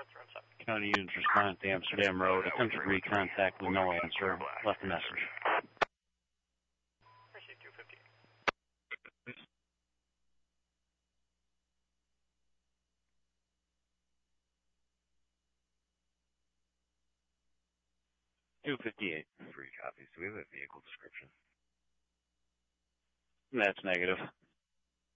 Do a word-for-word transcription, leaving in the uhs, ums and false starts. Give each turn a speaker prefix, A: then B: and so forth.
A: County units respond to Amsterdam Road. Attempted recontact with no answer. Left a message.
B: two fifty-eight. Three copies. Do we have a vehicle description?
A: That's negative.